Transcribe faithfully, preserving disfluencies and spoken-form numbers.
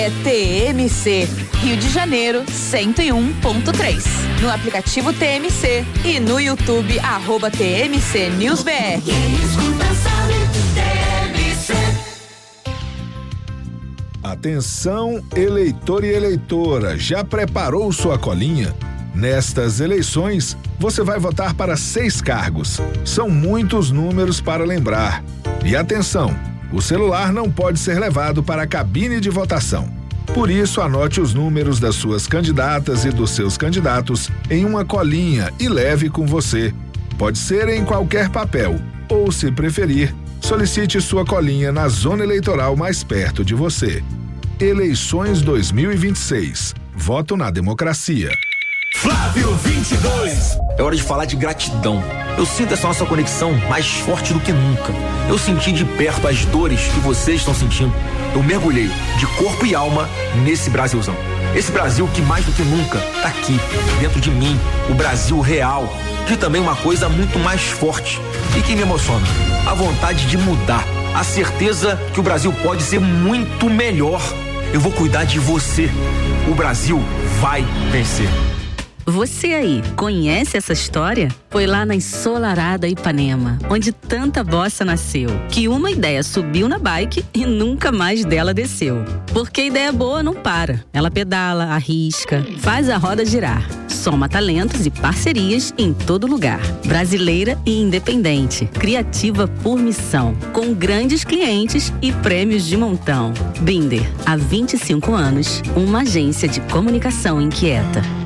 É T M C, Rio de Janeiro, cento e um ponto três. No aplicativo T M C e no YouTube, arroba T M C News B R. Atenção, eleitor e eleitora, já preparou sua colinha? Nestas eleições, você vai votar para seis cargos. São muitos números para lembrar. E atenção, o celular não pode ser levado para a cabine de votação. Por isso, anote os números das suas candidatas e dos seus candidatos em uma colinha e leve com você. Pode ser em qualquer papel, ou, se preferir, solicite sua colinha na zona eleitoral mais perto de você. Eleições dois mil e vinte e seis. Voto na democracia. Flávio vinte e dois. É hora de falar de gratidão. Eu sinto essa nossa conexão mais forte do que nunca. Eu senti de perto as dores que vocês estão sentindo. Eu mergulhei de corpo e alma nesse Brasilzão. Esse Brasil que mais do que nunca tá aqui, dentro de mim, o Brasil real. Que também é uma coisa muito mais forte e que me emociona. A vontade de mudar. A certeza que o Brasil pode ser muito melhor. Eu vou cuidar de você. O Brasil vai vencer. Você aí, conhece essa história? Foi lá na ensolarada Ipanema, onde tanta bossa nasceu, que uma ideia subiu na bike e nunca mais dela desceu. Porque ideia boa não para. Ela pedala, arrisca, faz a roda girar. Soma talentos e parcerias em todo lugar. Brasileira e independente. Criativa por missão. Com grandes clientes e prêmios de montão. Binder, há vinte e cinco anos, uma agência de comunicação inquieta.